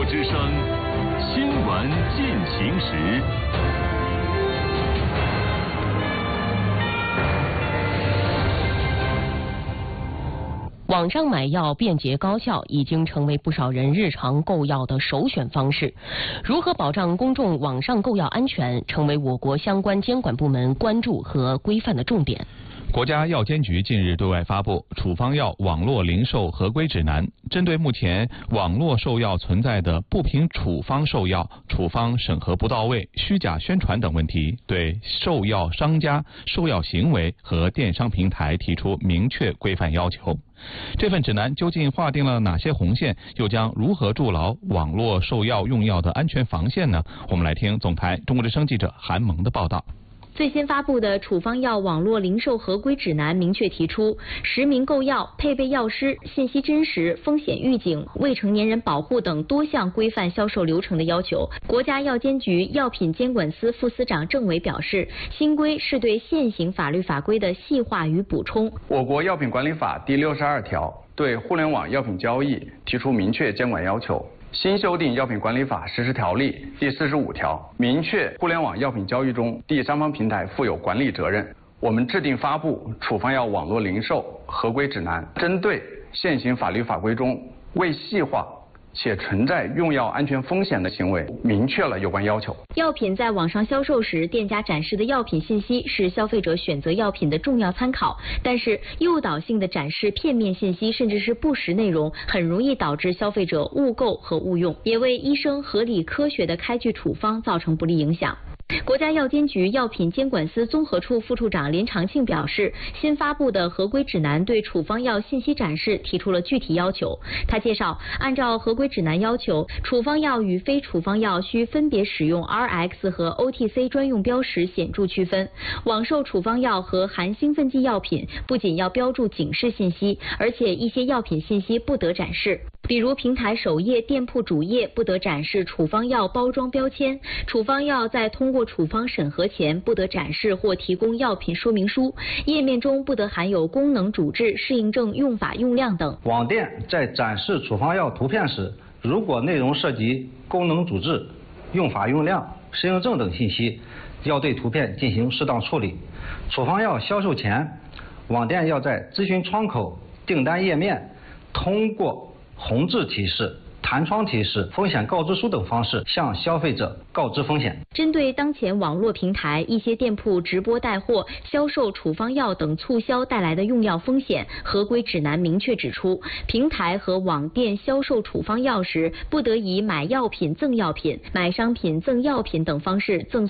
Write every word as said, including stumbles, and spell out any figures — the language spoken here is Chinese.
之声新闻进行时。 网上买药便捷高效，已经成为不少人日常购药的首选方式。如何保障公众网上购药安全，成为我国相关监管部门关注和规范的重点。 国家药监局近日对外发布《处方药网络零售合规指南》，针对目前网络售药存在的不凭处方售药、处方审核不到位、虚假宣传等问题，对售药商家、售药行为和电商平台提出明确规范要求。这份指南究竟划定了哪些红线，又将如何筑牢网络售药用药的安全防线呢？我们来听总台中国之声记者韩萌的报道。 最新发布的处方药网络零售合规指南明确提出，实名购药、配备药师、信息真实、风险预警、未成年人保护等多项规范销售流程的要求。国家药监局药品监管司副司长郑伟表示，新规是对现行法律法规的细化与补充。 我国药品管理法第六十二条对互联网药品交易提出明确监管要求。新修订药品管理法实施条例第四十五条明确互联网药品交易中第三方平台负有管理责任。我们制定发布处方药网络零售合规指南，针对现行法律法规中未细化且存在用药安全风险的行为，明确了有关要求。 药品在网上销售时，店家展示的药品信息是消费者选择药品的重要参考，但是诱导性的展示片面信息甚至是不实内容，很容易导致消费者误购和误用，也为医生合理科学的开具处方造成不利影响。国家药监局药品监管司综合处副处长连长庆表示，新发布的合规指南对处方药信息展示提出了具体要求。他介绍，按照合规指南要求，处方药与非处方药需分别使用 R X 和 O T C 专用标识显著区分。网售处方药和含兴奋剂药品不仅要标注警示信息，而且一些药品信息不得展示。比如平台首页、店铺主页不得展示处方药包装标签，处方药在通过处方审核前不得展示或提供药品说明书，页面中不得含有功能主治、适应症、用法用量等。 网店在展示处方药图片时，如果内容涉及功能主治、用法用量、适应症等信息，要对图片进行适当处理。处方药销售前，网店要在咨询窗口、订单页面通过红字提示、弹窗提示、风险告知书等方式向消费者告知风险。 针对当前网络平台一些店铺直播带货、销售处方药等促销带来的用药风险，合规指南明确指出，平台和网店销售处方药时，不得以买药品赠药品、买商品赠药品等方式赠